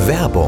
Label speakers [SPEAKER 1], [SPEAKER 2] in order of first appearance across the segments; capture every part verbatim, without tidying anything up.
[SPEAKER 1] Werbung.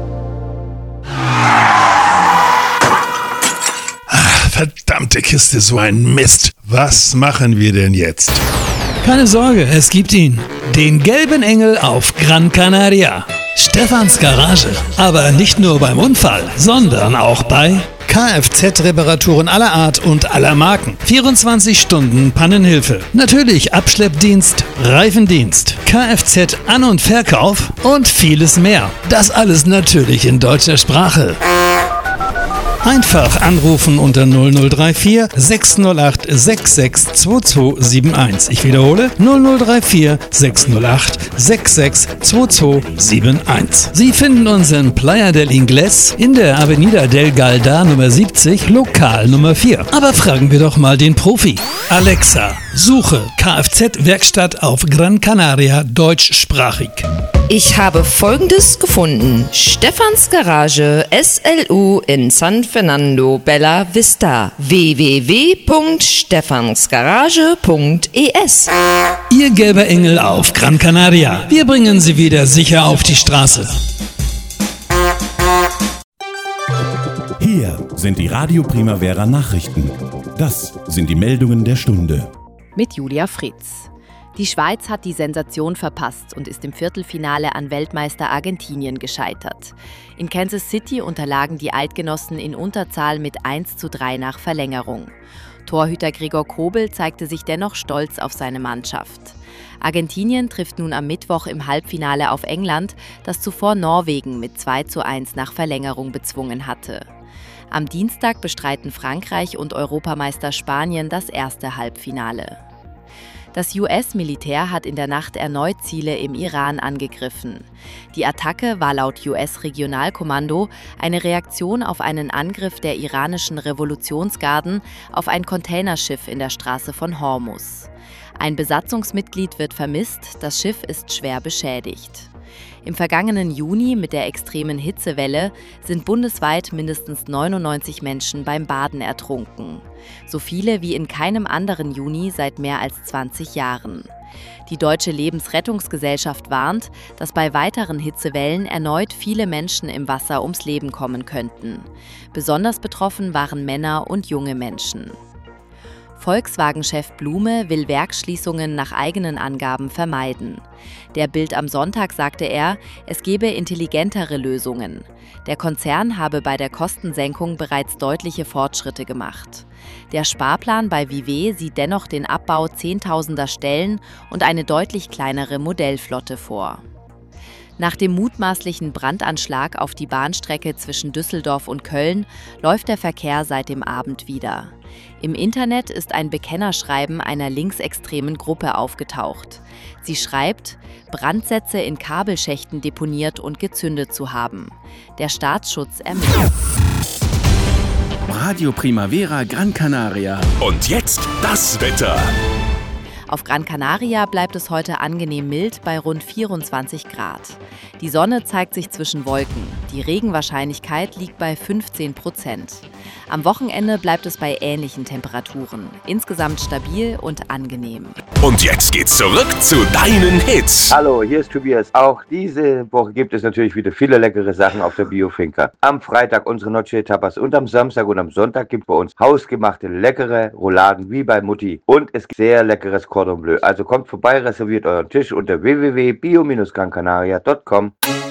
[SPEAKER 2] Ach, verdammte Kiste, so ein Mist. Was machen wir denn jetzt?
[SPEAKER 3] Keine Sorge, es gibt ihn. Den gelben Engel auf Gran Canaria. Stefans Garage. Aber nicht nur beim Unfall, sondern auch bei Kfz-Reparaturen aller Art und aller Marken. vierundzwanzig Stunden Pannenhilfe. Natürlich Abschleppdienst, Reifendienst, Kfz-An- und Verkauf und vieles mehr. Das alles natürlich in deutscher Sprache. Einfach anrufen unter null null drei vier sechs null acht sechs sechs zwei zwei sieben eins. Ich wiederhole null null drei vier sechs null acht sechs sechs zwei zwei sieben eins. Sie finden uns in Playa del Ingles in der Avenida del Galda Nummer siebzig, Lokal Nummer vier. Aber fragen wir doch mal den Profi. Alexa, suche Kfz-Werkstatt auf Gran Canaria deutschsprachig.
[SPEAKER 4] Ich habe Folgendes gefunden. Stefans Garage S L U in San Fernando Bella Vista. w w w punkt stefansgarage punkt e s.
[SPEAKER 3] Ihr gelber Engel auf Gran Canaria. Wir bringen Sie wieder sicher auf die Straße.
[SPEAKER 5] Hier sind die Radio Primavera Nachrichten. Das sind die Meldungen der Stunde.
[SPEAKER 6] Mit Julia Fritz. Die Schweiz hat die Sensation verpasst und ist im Viertelfinale an Weltmeister Argentinien gescheitert. In Kansas City unterlagen die Eidgenossen in Unterzahl mit eins zu drei nach Verlängerung. Torhüter Gregor Kobel zeigte sich dennoch stolz auf seine Mannschaft. Argentinien trifft nun am Mittwoch im Halbfinale auf England, das zuvor Norwegen mit zwei zu eins nach Verlängerung bezwungen hatte. Am Dienstag bestreiten Frankreich und Europameister Spanien das erste Halbfinale. Das U S-Militär hat in der Nacht erneut Ziele im Iran angegriffen. Die Attacke war laut U S-Regionalkommando eine Reaktion auf einen Angriff der iranischen Revolutionsgarden auf ein Containerschiff in der Straße von Hormuz. Ein Besatzungsmitglied wird vermisst, das Schiff ist schwer beschädigt. Im vergangenen Juni mit der extremen Hitzewelle sind bundesweit mindestens neunundneunzig Menschen beim Baden ertrunken. So viele wie in keinem anderen Juni seit mehr als zwanzig Jahren. Die Deutsche Lebensrettungsgesellschaft warnt, dass bei weiteren Hitzewellen erneut viele Menschen im Wasser ums Leben kommen könnten. Besonders betroffen waren Männer und junge Menschen. Volkswagen-Chef Blume will Werksschließungen nach eigenen Angaben vermeiden. Der Bild am Sonntag sagte er, es gebe intelligentere Lösungen. Der Konzern habe bei der Kostensenkung bereits deutliche Fortschritte gemacht. Der Sparplan bei V W sieht dennoch den Abbau zehntausender Stellen und eine deutlich kleinere Modellflotte vor. Nach dem mutmaßlichen Brandanschlag auf die Bahnstrecke zwischen Düsseldorf und Köln läuft der Verkehr seit dem Abend wieder. Im Internet ist ein Bekennerschreiben einer linksextremen Gruppe aufgetaucht. Sie schreibt, Brandsätze in Kabelschächten deponiert und gezündet zu haben. Der Staatsschutz ermittelt.
[SPEAKER 7] Radio Primavera Gran Canaria.
[SPEAKER 1] Und jetzt das Wetter.
[SPEAKER 6] Auf Gran Canaria bleibt es heute angenehm mild bei rund vierundzwanzig Grad. Die Sonne zeigt sich zwischen Wolken. Die Regenwahrscheinlichkeit liegt bei fünfzehn Prozent. Am Wochenende bleibt es bei ähnlichen Temperaturen. Insgesamt stabil und angenehm.
[SPEAKER 1] Und jetzt geht's zurück zu deinen Hits.
[SPEAKER 8] Hallo, hier ist Tobias. Auch diese Woche gibt es natürlich wieder viele leckere Sachen auf der Biofinca. Am Freitag unsere Noche Tapas und am Samstag und am Sonntag gibt es bei uns hausgemachte leckere Rouladen wie bei Mutti. Und es gibt sehr leckeres Cordon Bleu. Also kommt vorbei, reserviert euren Tisch unter w w w punkt bio Bindestrich gran canaria punkt com.